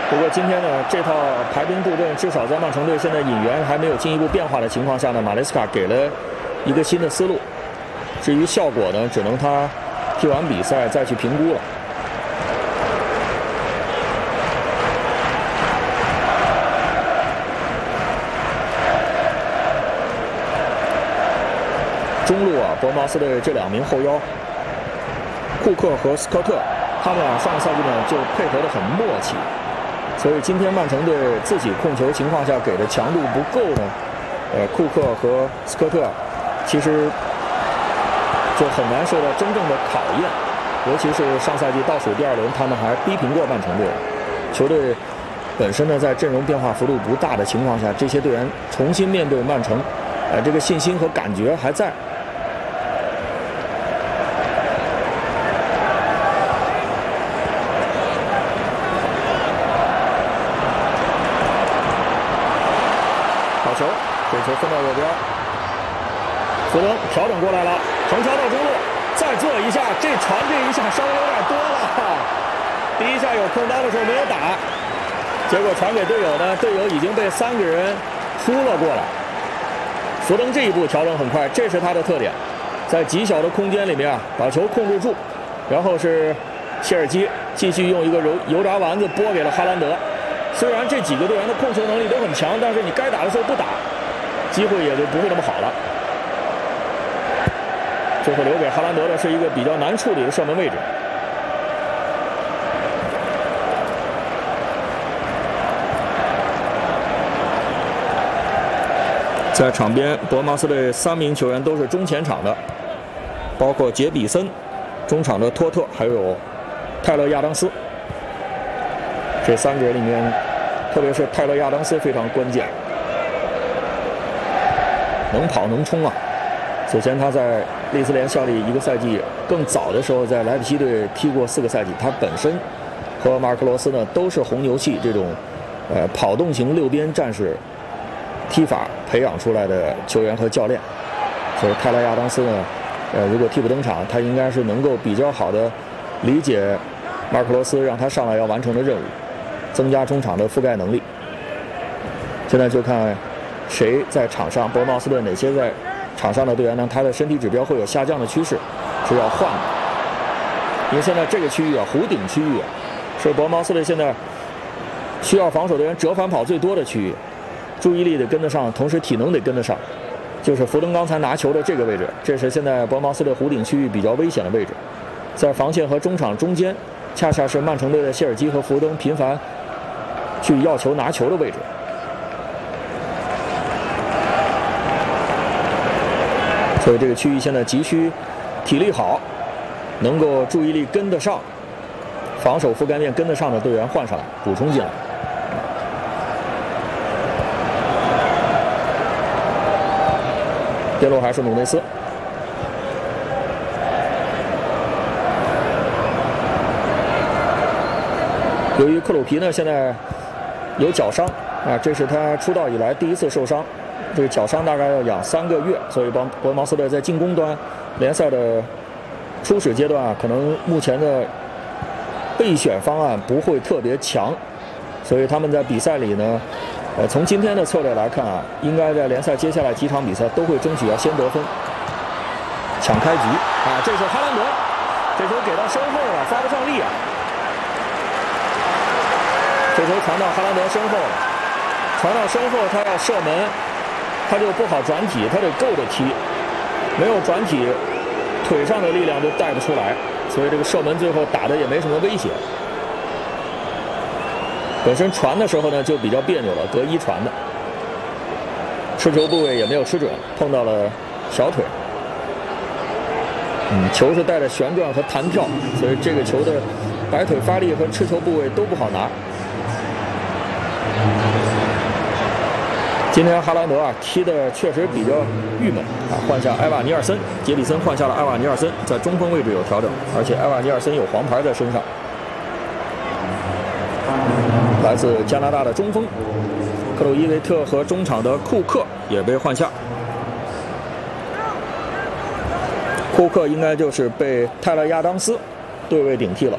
不过今天呢，这套排兵布阵，至少在曼城队现在引援还没有进一步变化的情况下呢，马雷斯卡给了一个新的思路。至于效果呢，只能他踢完比赛再去评估了。中路啊，伯恩茅斯的这2名后腰，库克和斯科特，他们上个赛季呢就配合得很默契，所以今天曼城队自己控球情况下给的强度不够呢，库克和斯科特其实就很难受到真正的考验，尤其是上赛季倒数第2轮，他们还逼平过曼城队。球队本身呢在阵容变化幅度不大的情况下，这些队员重新面对曼城，这个信心和感觉还在。球，这球分到右边，福登调整过来了，横传到中路，再做一下，这传这一下稍微有点多了。第一下有空当的时候没有打，结果传给队友呢，队友已经被3个人扑了过来。福登这一步调整很快，这是他的特点，在极小的空间里面啊，把球控制住，然后是切尔基继续用一个油炸丸子拨给了哈兰德。虽然这几个队员的控球能力都很强，但是你该打的时候不打，机会也就不会那么好了。最后留给哈兰德的是一个比较难处理的射门位置。在场边，伯恩茅斯队3名球员都是中前场的，包括杰比森，中场的托特，还有泰勒亚当斯。这3个人里面，特别是泰勒亚当斯非常关键，能跑能冲啊！此前他在利兹联效力1个赛季，更早的时候在莱比锡队踢过4个赛季。他本身和马尔克罗斯呢都是红牛系这种跑动型6边战士踢法培养出来的球员和教练，所以泰勒亚当斯呢，如果替补登场，他应该是能够比较好的理解马尔克罗斯让他上来要完成的任务。增加中场的覆盖能力。现在就看谁在场上，伯恩茅斯队哪些在场上的队员呢？他的身体指标会有下降的趋势，是要换的。因为现在这个区域啊，弧顶区域是伯恩茅斯队现在需要防守队员折返跑最多的区域，注意力得跟得上，同时体能得跟得上。就是福登刚才拿球的这个位置，这是现在伯恩茅斯队弧顶区域比较危险的位置，在防线和中场中间，恰恰是曼城队的谢尔基和福登频繁去要球拿球的位置。所以这个区域现在急需体力好，能够注意力跟得上，防守覆盖面跟得上的队员换上来，补充进来。边路还是努内斯。由于克鲁皮呢现在有脚伤啊，这是他出道以来第一次受伤，这个脚伤大概要养3个月，所以伯恩茅斯队在进攻端联赛的初始阶段啊，可能目前的备选方案不会特别强，所以他们在比赛里呢，从今天的策略来看啊，应该在联赛接下来几场比赛都会争取要先得分，抢开局啊！这是哈兰德，这球给到身后了，发不上力啊！这球传到哈兰德身后了，传到身后他要射门，他就不好转体，他得够着踢，没有转体，腿上的力量就带不出来，所以这个射门最后打的也没什么威胁。本身传的时候呢就比较别扭了，隔一传的，持球部位也没有吃准，碰到了小腿。球是带着旋转和弹跳，所以这个球的摆腿发力和持球部位都不好拿。今天哈兰德啊踢的确实比较郁闷啊，换下埃瓦尼尔森，杰里森换下了埃瓦尼尔森，在中锋位置有调整，而且埃瓦尼尔森有黄牌在身上。来自加拿大的中锋克鲁伊维特和中场的库克也被换下。库克应该就是被泰勒亚当斯对位顶替了。